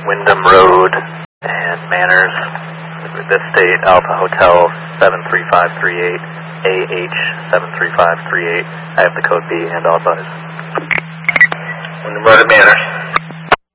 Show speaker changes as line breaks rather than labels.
Wyndham Road and Manners, this state, Alpha Hotel 73538, AH 73538. I have the code B and all advise.
Wyndham Road at Manners.